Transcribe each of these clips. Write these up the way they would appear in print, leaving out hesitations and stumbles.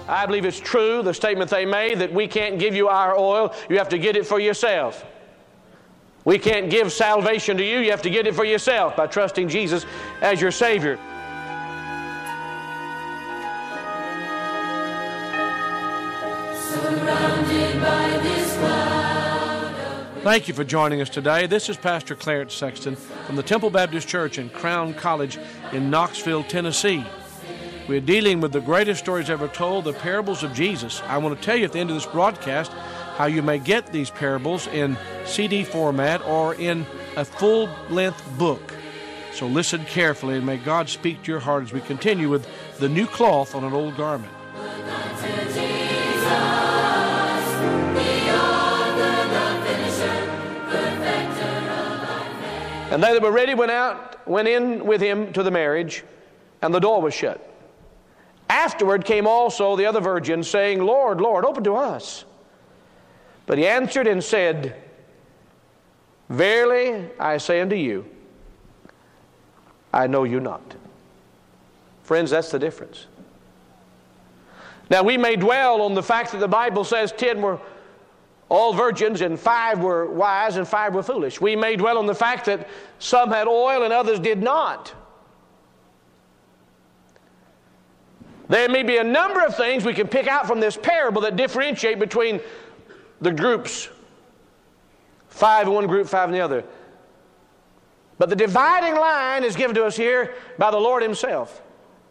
I believe it's true, the statement they made, that we can't give you our oil, you have to get it for yourself. We can't give salvation to you, you have to get it for yourself by trusting Jesus as your Savior. Surrounded by this cloud. Thank you for joining us today. This is Pastor Clarence Sexton from the Temple Baptist Church in Crown College in Knoxville, Tennessee. We're dealing with the greatest stories ever told, the parables of Jesus. I want to tell you at the end of this broadcast how you may get these parables in CD format or in a full-length book. So listen carefully, and may God speak to your heart as we continue with the new cloth on an old garment. And they that were ready went in with him to the marriage, and the door was shut. Afterward came also the other virgins, saying, Lord, Lord, open to us. But he answered and said, Verily I say unto you, I know you not. Friends, that's the difference. Now we may dwell on the fact that the Bible says 10 were all virgins and 5 were wise and 5 were foolish. We may dwell on the fact that some had oil and others did not. There may be a number of things we can pick out from this parable that differentiate between the groups. 5 in one group, 5 in the other. But the dividing line is given to us here by the Lord himself.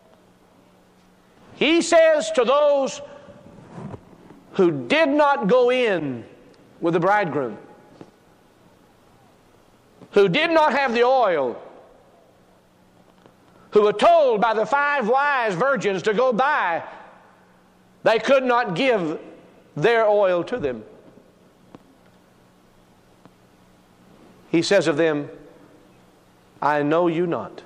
He says to those who did not go in with the bridegroom, who did not have the oil, who were told by the 5 wise virgins to go buy, they could not give their oil to them. He says of them, I know you not.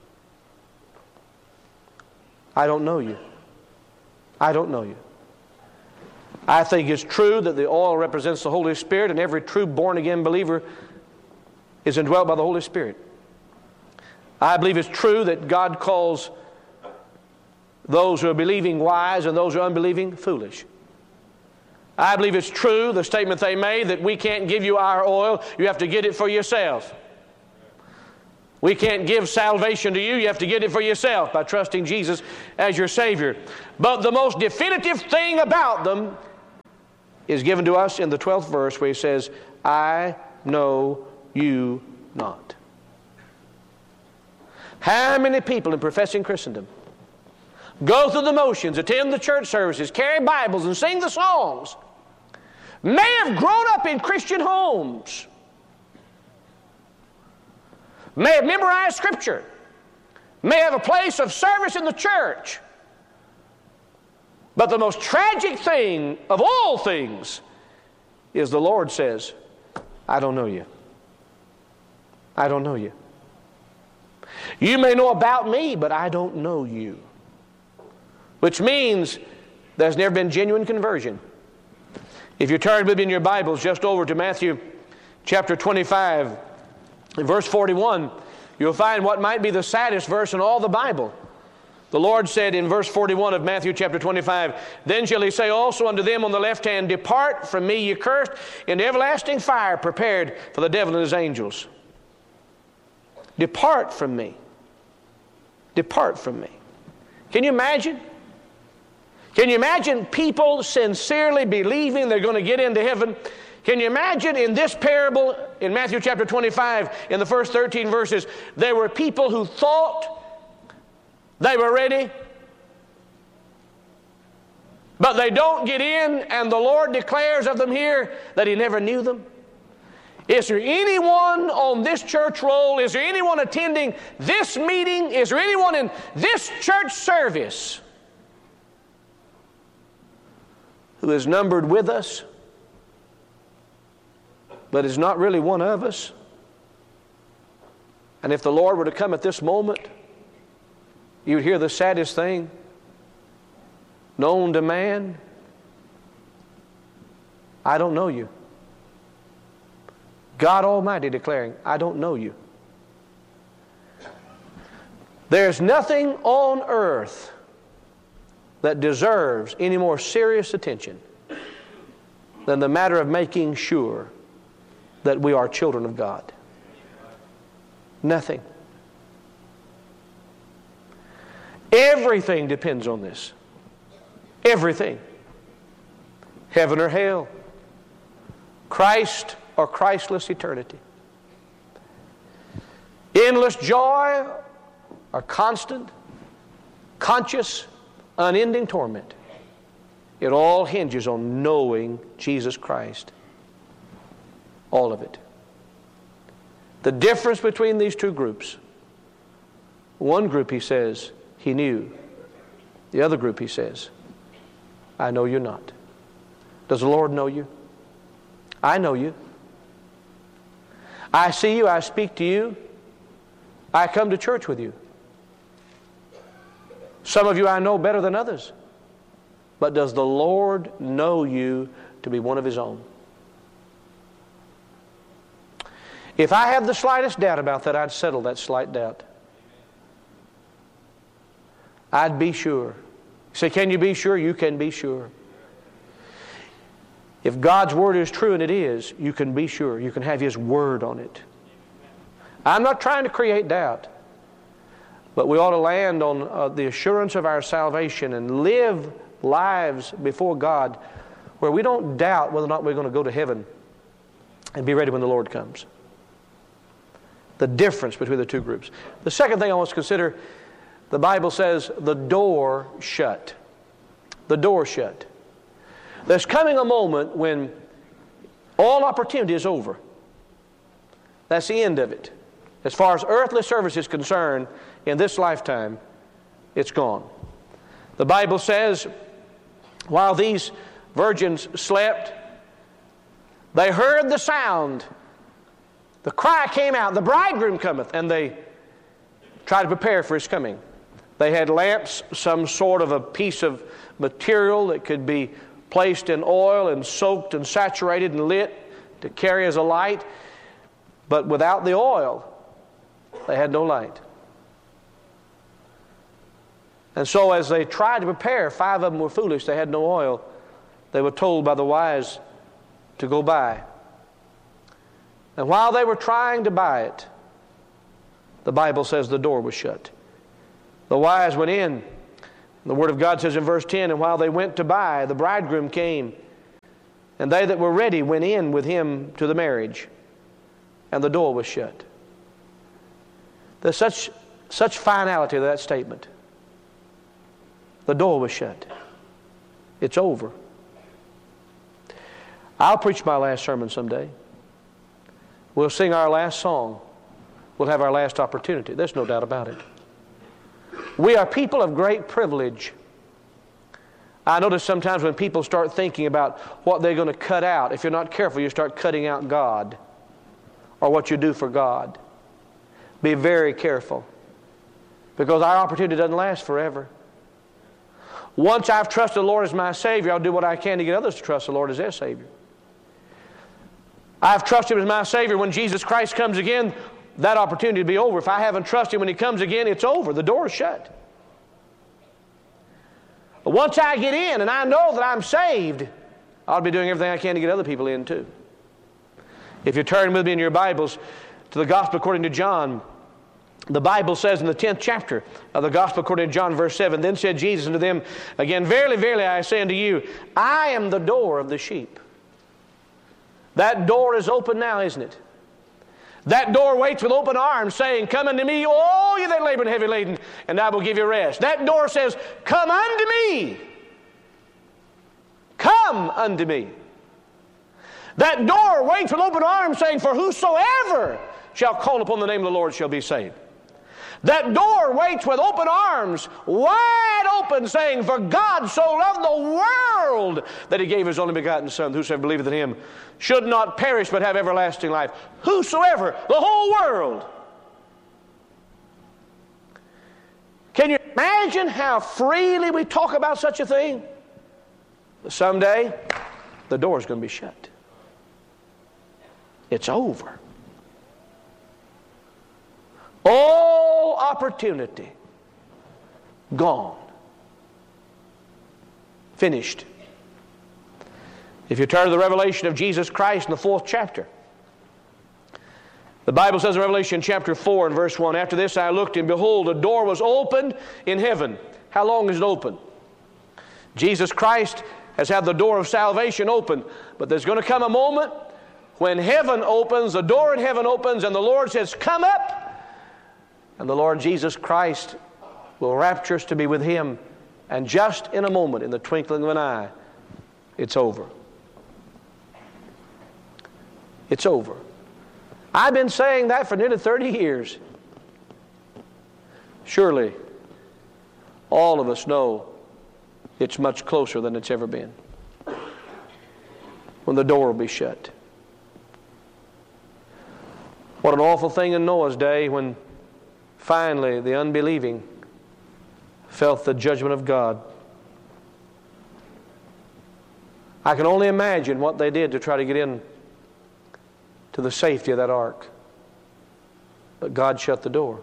I don't know you. I don't know you. I think it's true that the oil represents the Holy Spirit, and every true born-again believer is indwelt by the Holy Spirit. I believe it's true that God calls those who are believing wise and those who are unbelieving foolish. I believe it's true, the statement they made, that we can't give you our oil, you have to get it for yourself. We can't give salvation to you, you have to get it for yourself by trusting Jesus as your Savior. But the most definitive thing about them is given to us in the 12th verse, where he says, I know you not. How many people in professing Christendom go through the motions, attend the church services, carry Bibles, and sing the songs, may have grown up in Christian homes, may have memorized Scripture, may have a place of service in the church, but the most tragic thing of all things is the Lord says, I don't know you. I don't know you. You may know about me, but I don't know you. Which means there's never been genuine conversion. If you turn with me in your Bibles just over to Matthew chapter 25, verse 41, you'll find what might be the saddest verse in all the Bible. The Lord said in verse 41 of Matthew chapter 25, Then shall he say also unto them on the left hand, Depart from me, ye cursed, into everlasting fire prepared for the devil and his angels. Depart from me. Depart from me. Can you imagine? Can you imagine people sincerely believing they're going to get into heaven? Can you imagine in this parable in Matthew chapter 25, in the first 13 verses, there were people who thought they were ready, but they don't get in, and the Lord declares of them here that he never knew them? Is there anyone on this church roll? Is there anyone attending this meeting? Is there anyone in this church service who is numbered with us, but is not really one of us? And if the Lord were to come at this moment, you would hear the saddest thing known to man. I don't know you. God Almighty declaring, I don't know you. There's nothing on earth that deserves any more serious attention than the matter of making sure that we are children of God. Nothing. Everything depends on this. Everything. Heaven or hell. Christ or Christless eternity. Endless joy or constant, conscious, unending torment. It all hinges on knowing Jesus Christ. All of it. The difference between these two groups. One group, he says, he knew. The other group, he says, I know you not. Does the Lord know you? I know you. I see you, I speak to you. I come to church with you. Some of you I know better than others. But does the Lord know you to be one of His own? If I had the slightest doubt about that, I'd settle that slight doubt. I'd be sure. Say, can you be sure? You can be sure. If God's Word is true, and it is, you can be sure. You can have His Word on it. I'm not trying to create doubt. But we ought to land on the assurance of our salvation and live lives before God where we don't doubt whether or not we're going to go to heaven and be ready when the Lord comes. The difference between the two groups. The second thing I want to consider, the Bible says the door shut. The door shut. There's coming a moment when all opportunity is over. That's the end of it. As far as earthly service is concerned, in this lifetime, it's gone. The Bible says, while these virgins slept, they heard the sound. The cry came out, the bridegroom cometh, and they tried to prepare for His coming. They had lamps, some sort of a piece of material that could be placed in oil and soaked and saturated and lit to carry as a light. But without the oil, they had no light. And so as they tried to prepare, 5 of them were foolish. They had no oil. They were told by the wise to go buy. And while they were trying to buy it, the Bible says the door was shut. The wise went in. The Word of God says in verse 10, and while they went to buy, the bridegroom came. And they that were ready went in with him to the marriage. And the door was shut. There's such finality to that statement. The door was shut. It's over. I'll preach my last sermon someday. We'll sing our last song. We'll have our last opportunity. There's no doubt about it. We are people of great privilege. I notice sometimes when people start thinking about what they're going to cut out, if you're not careful, you start cutting out God or what you do for God. Be very careful, because our opportunity doesn't last forever. Once I've trusted the Lord as my Savior, I'll do what I can to get others to trust the Lord as their Savior. I've trusted Him as my Savior. When Jesus Christ comes again, that opportunity will be over. If I haven't trusted Him when He comes again, it's over. The door is shut. But once I get in and I know that I'm saved, I'll be doing everything I can to get other people in too. If you turn with me in your Bibles to the Gospel according to John, the Bible says in the 10th chapter of the Gospel according to John, verse 7, then said Jesus unto them again, verily, verily, I say unto you, I am the door of the sheep. That door is open now, isn't it? That door waits with open arms, saying, come unto me, all you that labor and heavy laden, and I will give you rest. That door says, come unto me. Come unto me. That door waits with open arms, saying, for whosoever shall call upon the name of the Lord shall be saved. That door waits with open arms, wide open, saying, for God so loved the world that He gave His only begotten Son, whosoever believeth in Him should not perish but have everlasting life. Whosoever, the whole world. Can you imagine how freely we talk about such a thing? Someday, the door is going to be shut. It's over. All opportunity gone. Finished. If you turn to the revelation of Jesus Christ in the 4th chapter, the Bible says in Revelation chapter 4 and verse 1, "After this I looked, and behold, a door was opened in heaven." How long is it open? Jesus Christ has had the door of salvation open, but there's going to come a moment when heaven opens, the door in heaven opens, and the Lord says, "Come up!" And the Lord Jesus Christ will rapture us to be with Him. And just in a moment, in the twinkling of an eye, it's over. It's over. I've been saying that for nearly 30 years. Surely, all of us know it's much closer than it's ever been. When the door will be shut. What an awful thing in Noah's day when finally the unbelieving felt the judgment of God. I can only imagine what they did to try to get in to the safety of that ark. But God shut the door.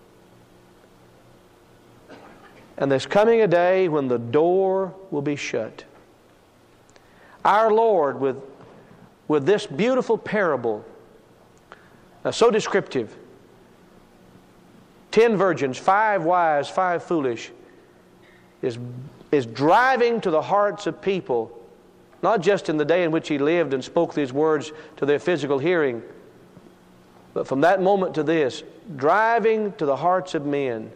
And there's coming a day when the door will be shut. Our Lord, with this beautiful parable, so descriptive, 10 virgins, 5 wise, 5 foolish, is driving to the hearts of people, not just in the day in which He lived and spoke these words to their physical hearing, but from that moment to this, driving to the hearts of men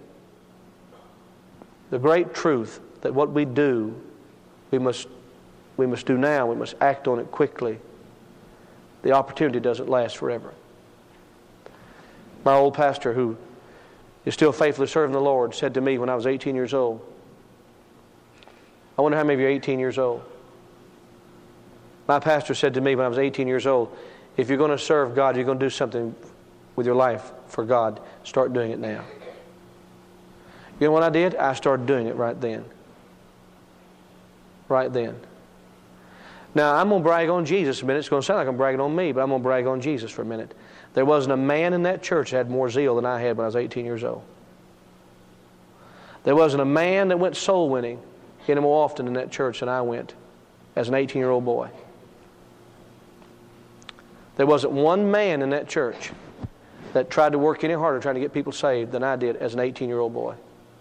the great truth that what we do, we must do now. We must act on it quickly. The opportunity doesn't last forever. My old pastor, who is still faithfully serving the Lord, said to me when I was 18 years old, I wonder how many of you are 18 years old. My pastor said to me when I was 18 years old, if you're going to serve God, you're going to do something with your life for God, start doing it now. You know what I did? I started doing it right then. Right then. Now, I'm going to brag on Jesus a minute. It's going to sound like I'm bragging on me, but I'm going to brag on Jesus for a minute. There wasn't a man in that church that had more zeal than I had when I was 18 years old. There wasn't a man that went soul winning any more often in that church than I went as an 18-year-old boy. There wasn't one man in that church that tried to work any harder trying to get people saved than I did as an 18-year-old boy.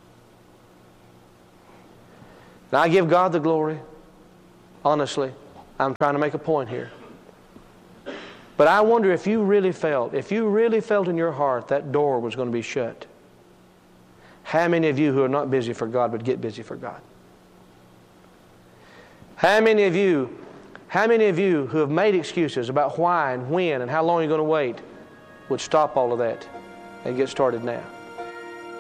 Now, I give God the glory. Honestly, I'm trying to make a point here. But I wonder if you really felt in your heart that door was going to be shut. How many of you who are not busy for God would get busy for God? How many of you who have made excuses about why and when and how long you're going to wait would stop all of that and get started now?